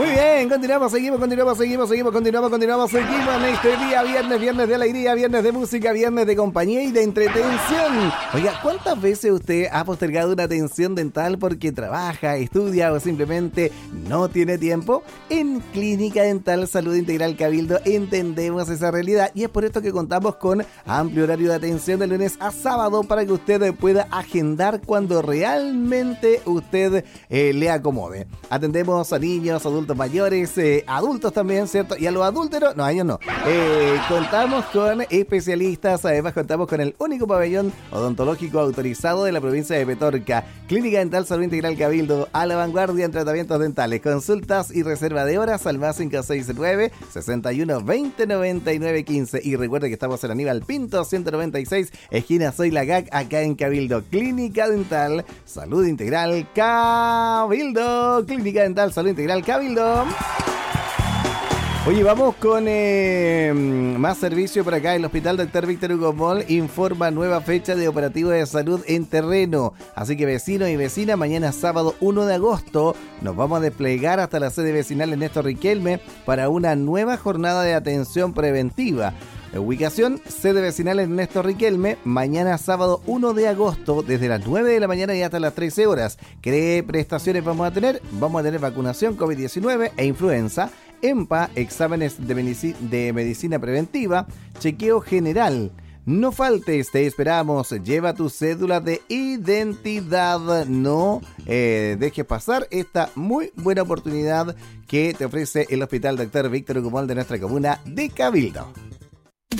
Muy bien, continuamos en este día, viernes de alegría, viernes de música, viernes de compañía y de entretención. Oiga, ¿cuántas veces usted ha postergado una atención dental porque trabaja, estudia o simplemente no tiene tiempo? En Clínica Dental Salud Integral Cabildo entendemos esa realidad y es por esto que contamos con amplio horario de atención de lunes a sábado para que usted pueda agendar cuando realmente usted le acomode. Atendemos a niños, adultos mayores, adultos también, ¿cierto? Y a los adúlteros, no, a ellos no. Contamos con especialistas, además contamos con el único pabellón odontológico autorizado de la provincia de Petorca. Clínica Dental Salud Integral Cabildo, a la vanguardia en tratamientos dentales. Consultas y reserva de horas al más 569-6120-9915. Y recuerde que estamos en Aníbal Pinto, 196, esquina Soy la GAC, acá en Cabildo. Clínica Dental Salud Integral Cabildo. Clínica Dental Salud Integral Cabildo. Oye, vamos con más servicio por acá. El Hospital Dr. Víctor Hugo Moll informa nueva fecha de operativo de salud en terreno. Así que vecinos y vecinas, mañana sábado 1 de agosto nos vamos a desplegar hasta la sede vecinal Ernesto Riquelme para una nueva jornada de atención preventiva. Ubicación, sede vecinal Ernesto Riquelme, mañana sábado 1 de agosto, desde las 9 de la mañana y hasta las 13 horas. ¿Qué prestaciones vamos a tener? Vamos a tener vacunación COVID-19 e influenza, EMPA, exámenes de medicina preventiva, chequeo general. No faltes, te esperamos. Lleva tu cédula de identidad. No dejes pasar esta muy buena oportunidad que te ofrece el Hospital Dr. Víctor Hugo Moll de nuestra comuna de Cabildo.